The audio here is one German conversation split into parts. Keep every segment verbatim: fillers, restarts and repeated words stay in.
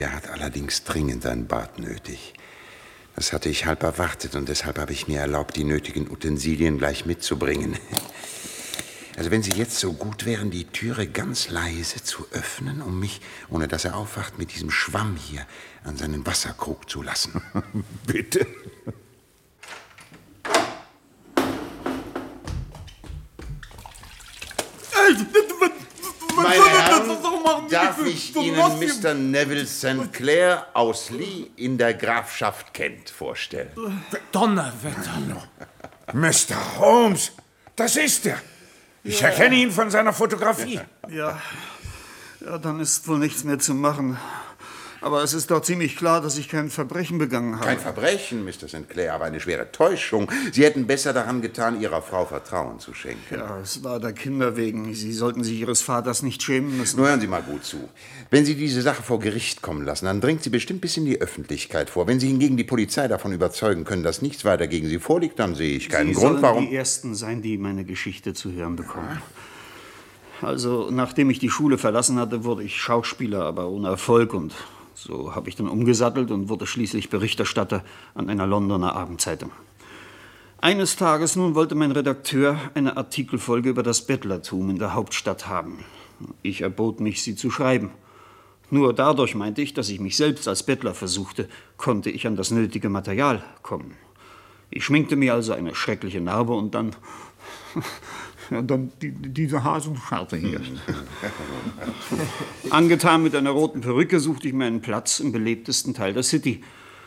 Er hat allerdings dringend ein Bad nötig. Das hatte ich halb erwartet und deshalb habe ich mir erlaubt, die nötigen Utensilien gleich mitzubringen. Also wenn Sie jetzt so gut wären, die Türe ganz leise zu öffnen, um mich, ohne dass er aufwacht, mit diesem Schwamm hier an seinen Wasserkrug zu lassen. Bitte. Meine Herren, darf ich Ihnen Mister Neville Sankt Clair aus Lee in der Grafschaft Kent vorstellen? Donnerwetter. Mister Holmes, das ist er. Ich erkenne ihn von seiner Fotografie. Ja, ja, dann ist wohl nichts mehr zu machen. Aber es ist doch ziemlich klar, dass ich kein Verbrechen begangen habe. Kein Verbrechen, Mister Sankt Clair, aber eine schwere Täuschung. Sie hätten besser daran getan, Ihrer Frau Vertrauen zu schenken. Ja, es war der Kinder wegen. Sie sollten sich Ihres Vaters nicht schämen müssen. Nur hören Sie mal gut zu. Wenn Sie diese Sache vor Gericht kommen lassen, dann dringt sie bestimmt bis in die Öffentlichkeit vor. Wenn Sie hingegen die Polizei davon überzeugen können, dass nichts weiter gegen Sie vorliegt, dann sehe ich keinen Sie Grund, sollen warum... die Ersten sein, die meine Geschichte zu hören bekommen. Also, nachdem ich die Schule verlassen hatte, wurde ich Schauspieler, aber ohne Erfolg. Und so habe ich dann umgesattelt und wurde schließlich Berichterstatter an einer Londoner Abendzeitung. Eines Tages nun wollte mein Redakteur eine Artikelfolge über das Bettlertum in der Hauptstadt haben. Ich erbot mich, sie zu schreiben. Nur dadurch, meinte ich, dass ich mich selbst als Bettler versuchte, konnte ich an das nötige Material kommen. Ich schminkte mir also eine schreckliche Narbe und dann... Ja, dann die, diese Hasenscharte hier. Angetan mit einer roten Perücke suchte ich mir einen Platz im belebtesten Teil der City.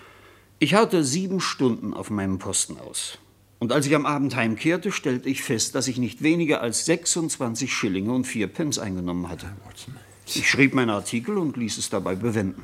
Ich harrte sieben Stunden auf meinem Posten aus. Und als ich am Abend heimkehrte, stellte ich fest, dass ich nicht weniger als sechsundzwanzig Schillinge und vier Pence eingenommen hatte. Ich schrieb meinen Artikel und ließ es dabei bewenden.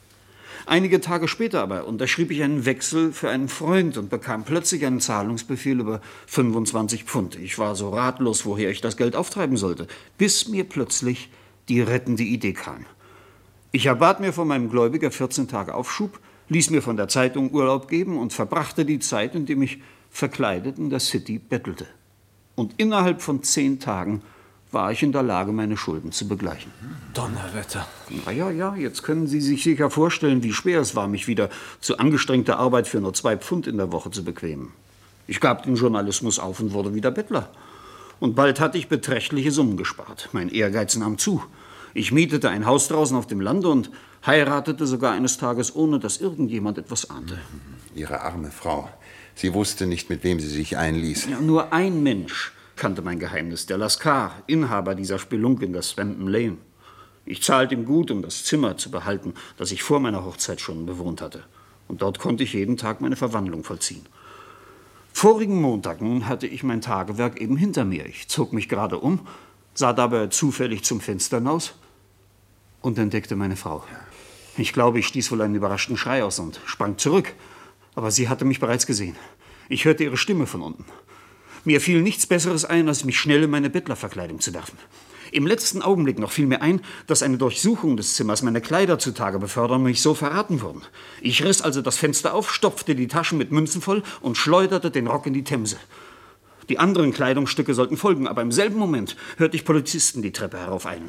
Einige Tage später aber unterschrieb ich einen Wechsel für einen Freund und bekam plötzlich einen Zahlungsbefehl über fünfundzwanzig Pfund. Ich war so ratlos, woher ich das Geld auftreiben sollte, bis mir plötzlich die rettende Idee kam. Ich erbat mir von meinem Gläubiger vierzehn Tage Aufschub, ließ mir von der Zeitung Urlaub geben und verbrachte die Zeit, indem ich verkleidet in der City bettelte. Und innerhalb von zehn Tagen war ich in der Lage, meine Schulden zu begleichen. Donnerwetter. Na ja, ja, jetzt können Sie sich sicher vorstellen, wie schwer es war, mich wieder zu angestrengter Arbeit für nur zwei Pfund in der Woche zu bequemen. Ich gab den Journalismus auf und wurde wieder Bettler. Und bald hatte ich beträchtliche Summen gespart. Mein Ehrgeiz nahm zu. Ich mietete ein Haus draußen auf dem Lande und heiratete sogar eines Tages, ohne dass irgendjemand etwas ahnte. Ihre arme Frau. Sie wusste nicht, mit wem sie sich einließ. Ja, nur ein Mensch kannte mein Geheimnis, der Lascar, Inhaber dieser Spelunke in der Swampton Lane. Ich zahlte ihm gut, um das Zimmer zu behalten, das ich vor meiner Hochzeit schon bewohnt hatte. Und dort konnte ich jeden Tag meine Verwandlung vollziehen. Vorigen Montag nun hatte ich mein Tagewerk eben hinter mir. Ich zog mich gerade um, sah dabei zufällig zum Fenster hinaus und entdeckte meine Frau. Ich glaube, ich stieß wohl einen überraschten Schrei aus und sprang zurück. Aber sie hatte mich bereits gesehen. Ich hörte ihre Stimme von unten. Mir fiel nichts Besseres ein, als mich schnell in meine Bettlerverkleidung zu werfen. Im letzten Augenblick noch fiel mir ein, dass eine Durchsuchung des Zimmers meine Kleider zutage befördern und mich so verraten würden. Ich riss also das Fenster auf, stopfte die Taschen mit Münzen voll und schleuderte den Rock in die Themse. Die anderen Kleidungsstücke sollten folgen, aber im selben Moment hörte ich Polizisten die Treppe heraufeilen.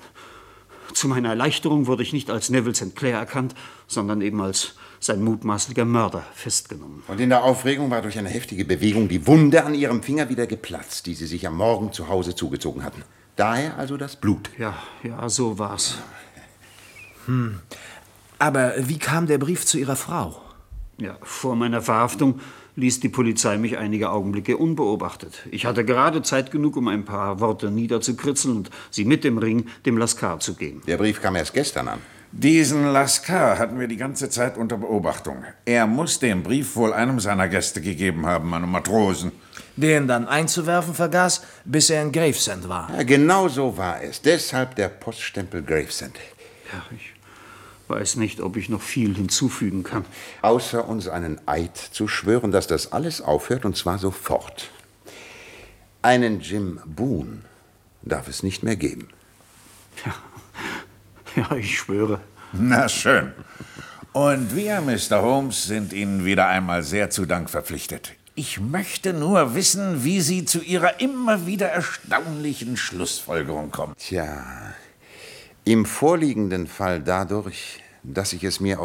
Zu meiner Erleichterung wurde ich nicht als Neville Sankt Clair erkannt, sondern eben als sein mutmaßlicher Mörder festgenommen. Und in der Aufregung war durch eine heftige Bewegung die Wunde an ihrem Finger wieder geplatzt, die sie sich am Morgen zu Hause zugezogen hatten. Daher also das Blut. Ja, ja, so war's. Hm. Aber wie kam der Brief zu Ihrer Frau? Ja, vor meiner Verhaftung ließ die Polizei mich einige Augenblicke unbeobachtet. Ich hatte gerade Zeit genug, um ein paar Worte niederzukritzeln und sie mit dem Ring dem Lascar zu geben. Der Brief kam erst gestern an. Diesen Lascar hatten wir die ganze Zeit unter Beobachtung. Er muss den Brief wohl einem seiner Gäste gegeben haben, einem Matrosen. Den dann einzuwerfen vergaß, bis er in Gravesend war. Ja, genau so war es. Deshalb der Poststempel Gravesend. Ja, ich weiß nicht, ob ich noch viel hinzufügen kann. Außer uns einen Eid zu schwören, dass das alles aufhört, und zwar sofort. Einen Jim Boone darf es nicht mehr geben. Ja. Ja, ich schwöre. Na schön. Und wir, Mister Holmes, sind Ihnen wieder einmal sehr zu Dank verpflichtet. Ich möchte nur wissen, wie Sie zu Ihrer immer wieder erstaunlichen Schlussfolgerung kommen. Tja, im vorliegenden Fall dadurch, dass ich es mir